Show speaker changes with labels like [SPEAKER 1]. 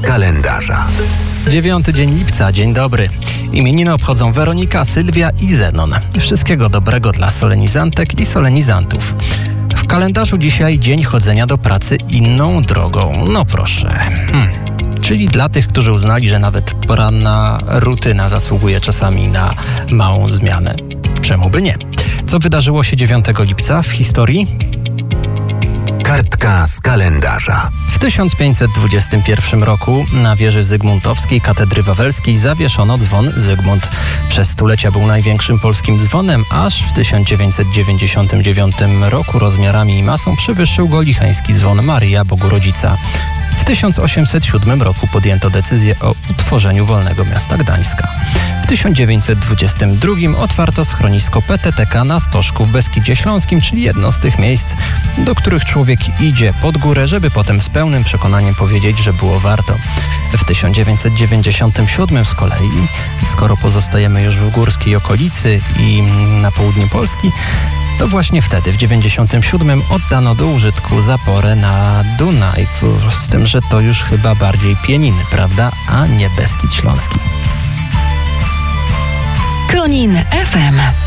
[SPEAKER 1] kalendarza.
[SPEAKER 2] 9 dzień lipca, dzień dobry. Imieniny obchodzą Weronika, Sylwia i Zenon. Wszystkiego dobrego dla solenizantek i solenizantów. W kalendarzu dzisiaj dzień chodzenia do pracy inną drogą. No proszę. Czyli dla tych, którzy uznali, że nawet poranna rutyna zasługuje czasami na małą zmianę. Czemu by nie? Co wydarzyło się 9 lipca w historii?
[SPEAKER 1] Kartka z kalendarza.
[SPEAKER 2] W 1521 roku na wieży zygmuntowskiej katedry wawelskiej zawieszono dzwon Zygmunt. Przez stulecia był największym polskim dzwonem, aż w 1999 roku rozmiarami i masą przewyższył go licheński dzwon Maryja Bogurodzica. W 1807 roku podjęto decyzję o utworzeniu Wolnego Miasta Gdańska. W 1922 otwarto schronisko PTTK na Stożku w Beskidzie Śląskim, czyli jedno z tych miejsc, do których człowiek idzie pod górę, żeby potem z pełnym przekonaniem powiedzieć, że było warto. W 1997 z kolei, skoro pozostajemy już w górskiej okolicy i na południu Polski, to właśnie wtedy, w 97 oddano do użytku zaporę na Dunajcu, z tym, że to już chyba bardziej Pieniny, prawda, a nie Beskid Śląski.
[SPEAKER 3] Konin FM.